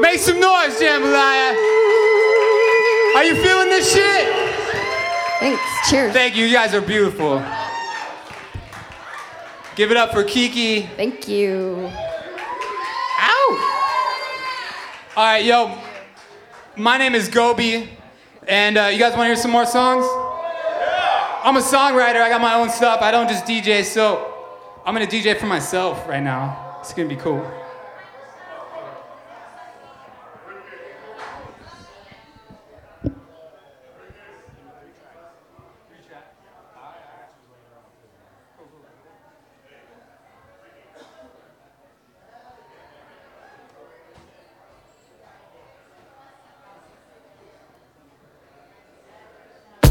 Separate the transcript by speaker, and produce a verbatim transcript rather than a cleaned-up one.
Speaker 1: Make some noise, Jambalaya. Are you feeling this shit?
Speaker 2: Thanks. Cheers.
Speaker 1: Thank you. You guys are beautiful. Give it up for Kiki.
Speaker 2: Thank you.
Speaker 1: Ow! All right, yo. My name is Gobi, and uh, you guys want to hear some more songs? Yeah. I'm a songwriter. I got my own stuff. I don't just D J, so I'm gonna D J for myself right now. It's gonna be cool.